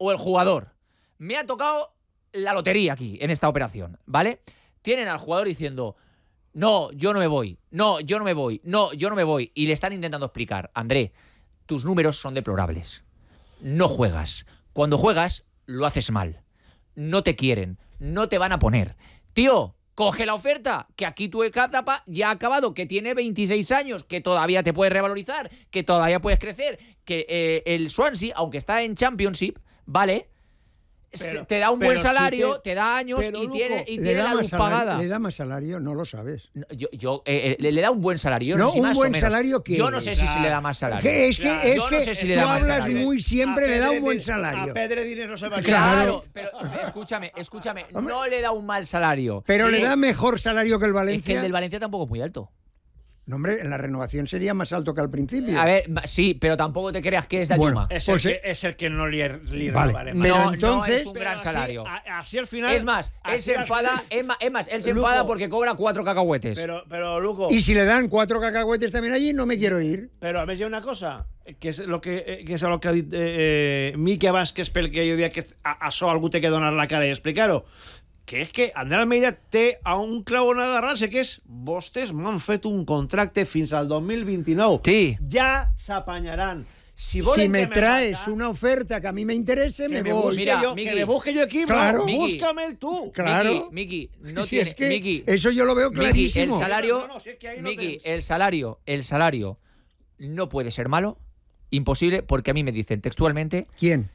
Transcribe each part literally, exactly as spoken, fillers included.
o el jugador. Me ha tocado la lotería aquí, en esta operación, ¿vale? Tienen al jugador diciendo, no, yo no me voy, no, yo no me voy, no, yo no me voy. Y le están intentando explicar, André, tus números son deplorables. No juegas. Cuando juegas, lo haces mal. No te quieren, no te van a poner. Tío, coge la oferta, que aquí tu etapa ya ha acabado, que tiene veintiséis años, que todavía te puedes revalorizar, que todavía puedes crecer, que eh, el Swansea, aunque está en Championship, ¿vale? Pero, te da un buen salario, te, te da años y Luco, tiene, y tiene la luz salario, pagada. ¿Le da más salario? No lo sabes. No, yo, yo eh, le, le da un buen salario. No, no sé si un más buen o menos. salario que yo no sé si, si le da más salario. Que es que, claro, es yo que no sé si tú le da más hablas salario. muy siempre, le da un buen salario. A Pedro Dinero no se va a Claro, pero escúchame, escúchame, no le da un mal salario. Pero sí. le da mejor salario que el Valencia. Es que el del Valencia tampoco es muy alto. No, hombre, en la renovación sería más alto que al principio. A ver, sí, pero tampoco te creas que es de bueno, Ayuma. Es, pues el que, es el que no le, le vale. vale. Pero no, entonces, no es un pero gran así, salario. A, así al final. Es más, él se enfada, es más, es más, él se Luco, enfada porque cobra cuatro cacahuetes. Pero, pero, Luco. Y si le dan cuatro cacahuetes también allí, no me quiero ir. Pero a veure, hi ha una cosa, que és el que, que, és el que ha dit eh, Miqui abans, que és pel que jo diria que a, això algú té que donar la cara i explicar-ho, que és que André Almeida té a un clau on agarrar-se, que és vostès m'han fet un contracte fins al dos mil vint-i-nou. Sí. Ja s'apanyaran. Si, si me, me traes mata, una oferta que a mí me interese, me, me voy. busque Mira, yo, Miki, que me busque yo equipo. Claro. Búscame el tú. Claro. Miki, Miki, no si tiene, es que Miki, eso yo lo veo clarísimo. Miki, el salario, no, no, si es que ahí no Miki, tens. el salario, el salario no puede ser malo, imposible, porque a mí me dicen textualmente. ¿Quién?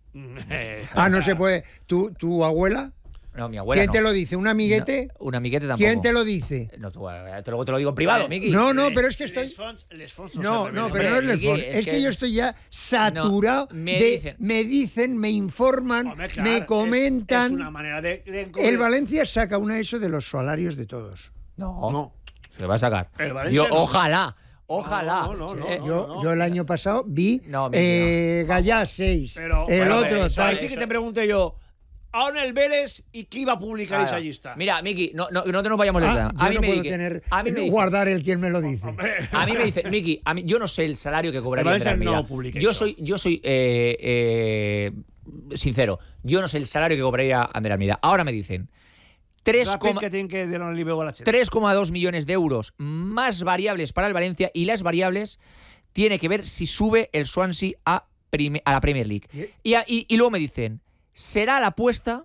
Ah, no se puede. ¿Tu, tu abuela? No, mi abuela. ¿Quién no. te lo dice? ¿Un amiguete? No, un amiguete tampoco. ¿Quién te lo dice? No, tú, te, lo, te lo digo en privado, Miki. No, no, pero es que estoy. Les fons, les fons No, no, Hombre, pero no es el Miki, fondo. es Es que, que- yo estoy ya saturado No, me de. dicen. Me dicen, me informan, Home, clar, me és- comentan. És una manera de, de El Valencia saca una eso de los salarios de todos. No, No. se va a sacar. El Valencia Yo, no. ojalá, ojalá. No, no, no, Eh, no, Yo, no. yo el año pasado vi No, Miki, eh, Gallá seis, Pero, el pero, otro eso, tal. ahí sí que te pregunté yo, ¿on el Vélez y qui va publicar Claro. esa lista? Mira, Miki, no, no, no te nos vayamos de Ah, tema. yo A mí no me puedo dice, tener, a mí me dice, guardar el quien me lo dice. a mí me dice, Miki, a mí, yo no sé el salario que cobraría El Valencia André Almeida. no publica Yo eso. soy, yo soy eh, eh, sincero, yo no sé el salario que cobraría André Almeida. Ahora me dicen tres Ràpid, que tienen que donar-li veu a la gent. tres coma dos millones de euros más variables para el Valencia, y las variables tiene que ver si sube el Swansea a, prime- a la Premier League. Y, a- y- y luego me dicen, será la apuesta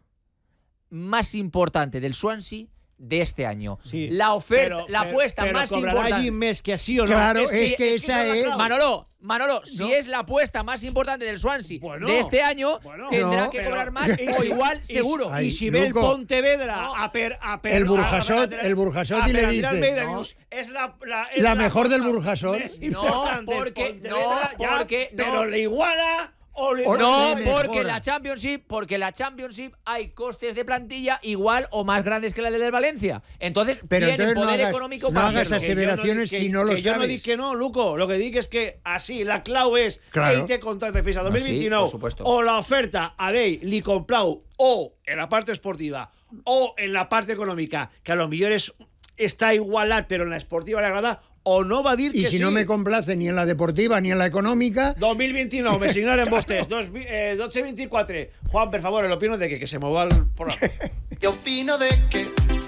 más importante del Swansea de este año. Sí, la oferta, pero- la pero- apuesta pero más cobrará importante. allí més que así o no. Claro, Es- es sí, que es esa esa la es- clau. Manolo, Manolo, si No. es la apuesta más importante del Swansea Bueno, de este año, bueno. tendrá No, que pero- cobrar más y o si- igual, y si- seguro. Y Ay, si ve el Luco. Pontevedra No. a per, a per, El a- Burjasot, a- a- el Burjasot a y le per dice, Almeida, no. dius, es la, la, es La mejor del cosa Burjasot. més No, important del porque- Pontevedra, no, ya, porque- no. pero le iguala o le O No, le porque mejora. la Championship, porque la Championship hay costes de plantilla igual o más grandes que la del Valencia. Entonces, Pero tienen entonces no poder hagas- económico no para hagas hacerlo. así. aseveraciones que si yo no lo que yo no sabes. dic que no, Luco. Lo que dic és que así la clau és Claro. ell té contracte fins al No, dos mil vint-i-nou sí, por supuesto. o l'oferta a ell li complau o en la part esportiva o en la part econòmica, que a lo millor és, està igualat però en la esportiva li agrada, o no va dir Y que si sí. no me complace ni en la deportiva ni en la económica, dos mil vint-i-nou, me signaren vostès. Dos, eh, dotze vint-i-quatre. Juan, per favor, l'opino de que, que se me va el programa. Jo opino de que,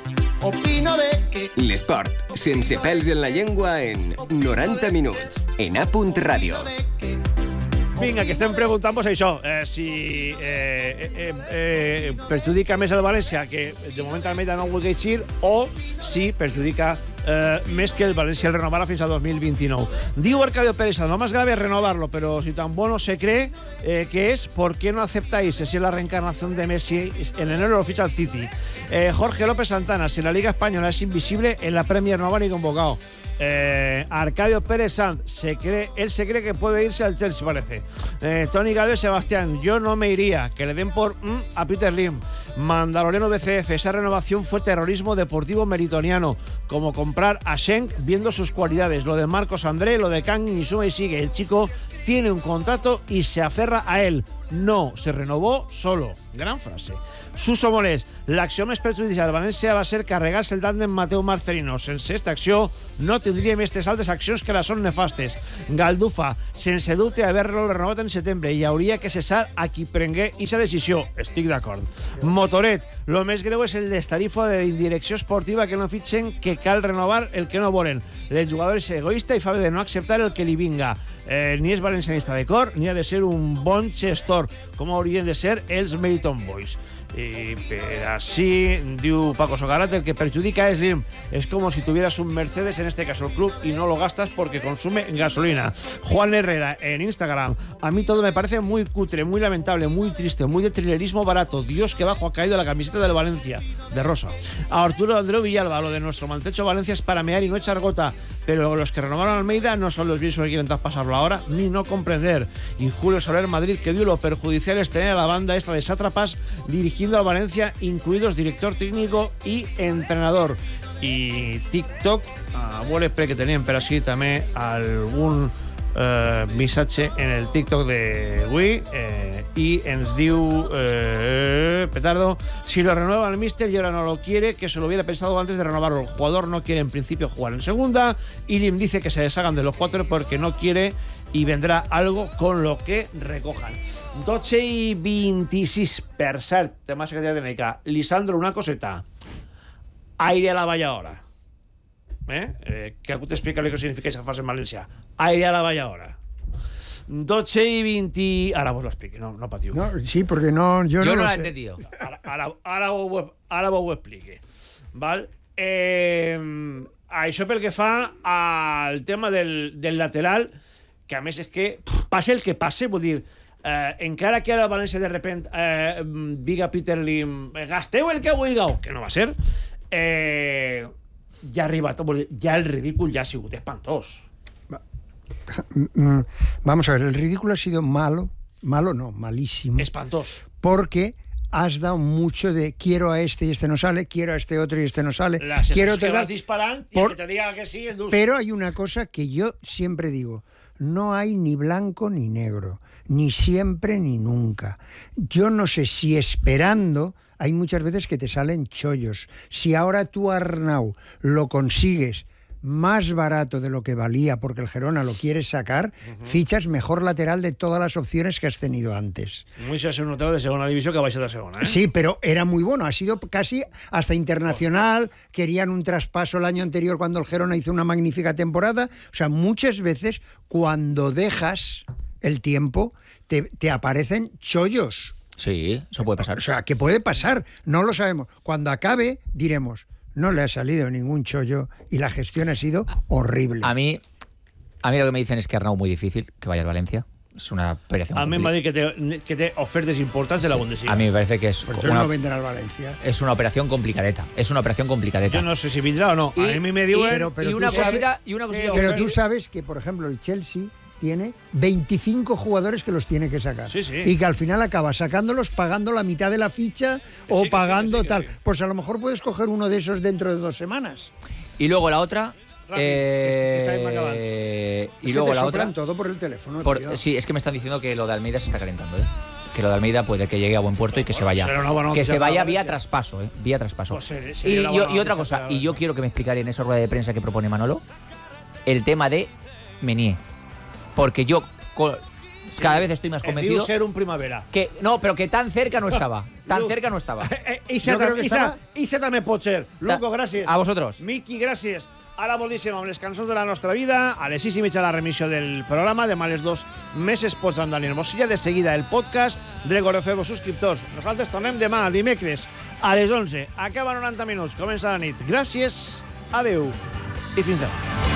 opino de que... L'esport, sense pèls en la llengua, en noranta minuts, en A Punt Ràdio. Vinga, que estem preguntant-vos això, eh, si eh, eh, eh, perjudica més el València, que de moment Almeida no vulgui eixir, o si perjudica eh, més que el València el renovara fins al dos mil vint-i-nou. Diu Arcadio Pérez, lo más grave es renovarlo, pero si tan bueno se cree eh, que es, ¿por qué no aceptáis? Si es la reencarnación de Messi, en enero lo ficha el City. Eh, Jorge López Santana, si la Liga Española es invisible, en la Premier no va ni convocado. Eh, Arcadio Pérez Sanz, se cree, él se cree que puede irse al Chelsea, parece. Eh, Tony Galvez Sebastián, yo no me iría, que le den por mm, a Peter Lim. Mandaloriano B C F, esa renovación fue terrorismo deportivo meritoniano. como comprar a Schenk viendo sus cualidades. Lo de Marcos André, lo de Kang, y suma y sigue. El chico tiene un contrato y se aferra a él. No, se renovó solo. Gran frase. Suso Molés, l'acció més perjudicial del València va ser carregar-se el tàndem Mateu Marcelino. Sense aquesta acció no tindríem aquestes altres accions que ara són nefastes. Galdufa, sense dubte haver-lo renovat en setembre i hauria que cessar a qui prengué aquesta decisió. Estic d'acord. Motoret, lo més greu és el destarifo de indirecció esportiva que no fitxen que cal renovar el que no volen. El jugador és egoista i fa bé de no acceptar el que li vinga. Eh, ni és valencianista de cor ni ha de ser un bon gestor, com haurien de ser els Meriton Boys. I per així, diu Paco Sogarate, el que perjudica es l'I R M. Es como si tuvieras un Mercedes, en este caso el club, y no lo gastas porque consume gasolina. Juan Herrera, en Instagram. A mí todo me parece muy cutre, muy lamentable, muy triste, muy de trilerismo barato. Dios, que bajo ha caído la camiseta del Valencia, de rosa. A Arturo Andreu Villalba, lo de nuestro maltrecho Valencia es para mear y no echar gota. Pero los que renovaron a Almeida no son los mismos que quieren traspasarlo ahora, ni no comprender. Y Julio Soler Madrid, que dio lo perjudicial es tener a la banda esta de sátrapas dirigiendo a Valencia, incluidos director técnico y entrenador. I TikTok, a veure per que teníem per així també algun eh, missatge en el TikTok d'avui eh, i ens diu eh, Petardo, si lo renueva el míster y ahora no lo quiere, que se lo hubiera pensado antes de renovarlo. El jugador no quiere en principio jugar en segunda y Lim dice que se deshagan de los cuatro porque no quiere y vendrá algo con lo que recojan. dotze i vint-i-sis, per cert, tema secretari tècnica. Lisandro, una coseta. Aire a la valla hora. ¿Eh? Eh, que algú t'explica lo que significa esa frase en valencià. Aire a la valla hora. dotze i vint... Ara vos l'expliqui, no, no patiu. No, sí, porque no, yo, Yo no, no lo lo he sé. entendido. Ara, ara, ara, vos, ara vos ho explique. Val? Eh, això pel que fa al tema del, del lateral, que a més és que passe el que passe, vull dir, eh, encara que ara el València de repent eh, diga Peter Lim, gasteu el que vulgueu, que no va ser, eh, ja ha arribat, vull dir, ja el ridícul ja ha sigut espantós. Vamos a ver, el ridículo ha sido malo, malo no, malísimo. Espantós. Porque has dado mucho de quiero a este y este no sale, quiero a este otro y este no sale. Las quiero que te vas da... disparant y Por... que te diga que sí, el dus. Pero hay una cosa que yo siempre digo, no hay ni blanco ni negro, ni siempre ni nunca. Yo no sé si esperando, hay muchas veces que te salen chollos. Si ahora tú, Arnau, lo consigues más barato de lo que valía porque el Girona lo quieres sacar, uh-huh. fichas mejor lateral de todas las opciones que has tenido antes. Muy se un lateral de segunda división que va a ser de segunda, ¿eh? Sí, pero era muy bueno, ha sido casi hasta internacional, querían un traspaso el año anterior cuando el Girona hizo una magnífica temporada. O sea, muchas veces cuando dejas el tiempo te, te aparecen chollos. Sí, eso puede pasar. O sea, que puede pasar, no lo sabemos. Cuando acabe diremos, no le ha salido ningún chollo y la gestión ha sido horrible. A mí, a mí lo que me dicen es que Arnau muy difícil que vaya al Valencia. Es una operación. A mí me dice que te, que te ofertes importantes de la Bundesliga. A mí me parece que es Pues una, no vendrá al Valencia. es una operación complicadeta. Es una operación complicadeta. Yo no sé si vendrá o no. Y, a mí me digo... y, pero, pero y una tú sabes, cosita, y una cosita. Pero tú sabes que, por ejemplo, el Chelsea tiene veinticinco jugadores que los tiene que sacar. Sí, sí. Y que al final acaba sacándolos pagando la mitad de la ficha Que o sí, que pagando sí, que sí, tal. que sí. Pues a lo mejor puedes coger uno de esos dentro de dos semanas. Y luego la otra. Rápido, eh, que está bien acabado. y Es que luego te la soplan otra. todo por el teléfono. por- tío. sí, es que me están diciendo que lo de Almeida se está calentando, ¿eh? Que lo de Almeida puede que llegue a buen puerto y que se vaya. será una buena Que noticia se para vaya Valencia. vía traspaso, ¿eh? Vía traspaso. Pues sería- y, sería una y- buena y otra noticia cosa, para y yo Valencia. quiero que me explicara en esa rueda de prensa que propone Manolo, el tema de Menier. Porque yo co- cada vez estoy más Es diu convencido ser un primavera. que no, pero que tan cerca no estaba. Tan Diu- cerca no estaba. Eh, eh, Ixa, Yo creo tam- que Ixa, estaba- Ixa també pot ser. Luco, gràcies. A vosotros. Miki, gràcies. Ara volíssim amb les cançons de la nostra vida. A les sis i mitja la remissió del programa. Demà a les dos més esports amb Dani Hermosilla. De seguida el podcast. Recordeu-vos subscriptors. Nosaltres tornem demà, dimecres, a les onze. Acaba noranta minuts. Comença la nit. Gràcies, adeu i fins demà.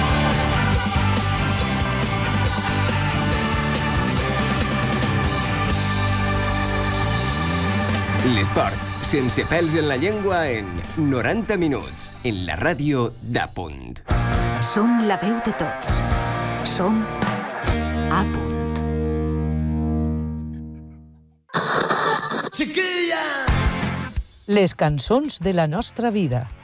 L'esport, sense pèls en la llengua, en noranta minuts, en la ràdio d'A Punt. Som la veu de tots. Som A Punt. Chiquilla. Les cançons de la nostra vida.